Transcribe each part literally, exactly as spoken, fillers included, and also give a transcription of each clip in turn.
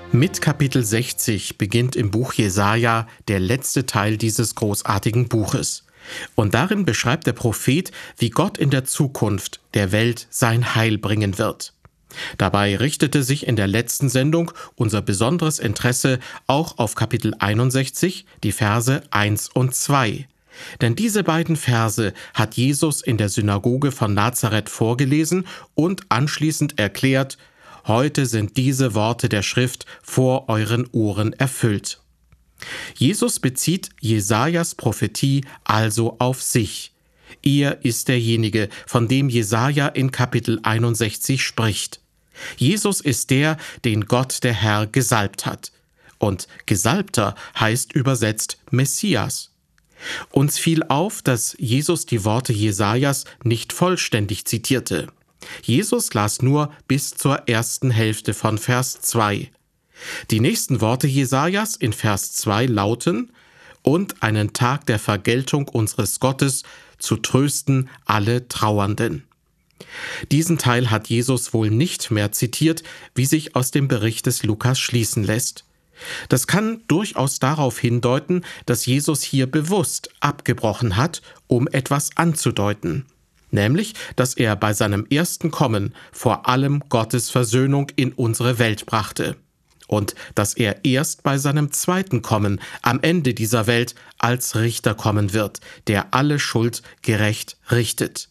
Mit Kapitel sechzig beginnt im Buch Jesaja der letzte Teil dieses großartigen Buches. Und darin beschreibt der Prophet, wie Gott in der Zukunft der Welt sein Heil bringen wird. Dabei richtete sich in der letzten Sendung unser besonderes Interesse auch auf Kapitel einundsechzig, die Verse eins und zwei. Denn diese beiden Verse hat Jesus in der Synagoge von Nazareth vorgelesen und anschließend erklärt: Heute sind diese Worte der Schrift vor euren Ohren erfüllt. Jesus bezieht Jesajas Prophetie also auf sich. Er ist derjenige, von dem Jesaja in Kapitel einundsechzig spricht. Jesus ist der, den Gott der Herr gesalbt hat. Und Gesalbter heißt übersetzt Messias. Uns fiel auf, dass Jesus die Worte Jesajas nicht vollständig zitierte. Jesus las nur bis zur ersten Hälfte von Vers zwei. Die nächsten Worte Jesajas in Vers zwei lauten: Und einen Tag der Vergeltung unseres Gottes zu trösten alle Trauernden. Diesen Teil hat Jesus wohl nicht mehr zitiert, wie sich aus dem Bericht des Lukas schließen lässt. Das kann durchaus darauf hindeuten, dass Jesus hier bewusst abgebrochen hat, um etwas anzudeuten. Nämlich, dass er bei seinem ersten Kommen vor allem Gottes Versöhnung in unsere Welt brachte. Und dass er erst bei seinem zweiten Kommen am Ende dieser Welt als Richter kommen wird, der alle Schuld gerecht richtet.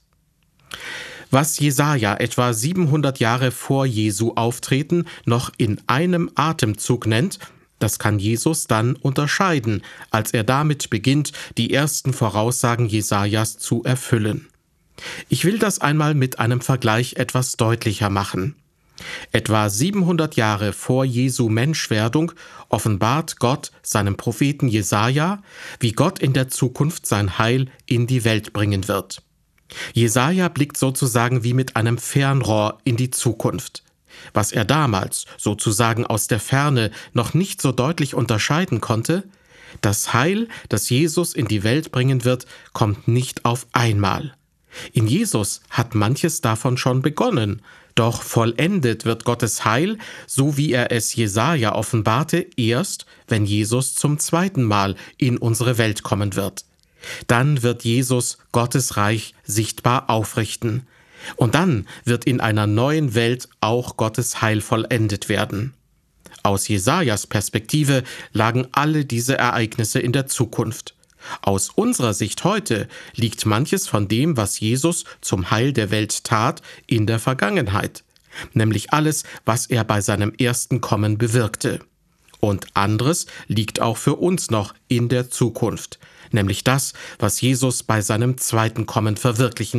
Was Jesaja etwa siebenhundert Jahre vor Jesu Auftreten noch in einem Atemzug nennt, das kann Jesus dann unterscheiden, als er damit beginnt, die ersten Voraussagen Jesajas zu erfüllen. Ich will das einmal mit einem Vergleich etwas deutlicher machen. Etwa siebenhundert Jahre vor Jesu Menschwerdung offenbart Gott seinem Propheten Jesaja, wie Gott in der Zukunft sein Heil in die Welt bringen wird. Jesaja blickt sozusagen wie mit einem Fernrohr in die Zukunft. Was er damals sozusagen aus der Ferne noch nicht so deutlich unterscheiden konnte: Das Heil, das Jesus in die Welt bringen wird, kommt nicht auf einmal. In Jesus hat manches davon schon begonnen, doch vollendet wird Gottes Heil, so wie er es Jesaja offenbarte, erst, wenn Jesus zum zweiten Mal in unsere Welt kommen wird. Dann wird Jesus Gottes Reich sichtbar aufrichten. Und dann wird in einer neuen Welt auch Gottes Heil vollendet werden. Aus Jesajas Perspektive lagen alle diese Ereignisse in der Zukunft. Aus unserer Sicht heute liegt manches von dem, was Jesus zum Heil der Welt tat, in der Vergangenheit, nämlich alles, was er bei seinem ersten Kommen bewirkte. Und anderes liegt auch für uns noch in der Zukunft, nämlich das, was Jesus bei seinem zweiten Kommen verwirklichen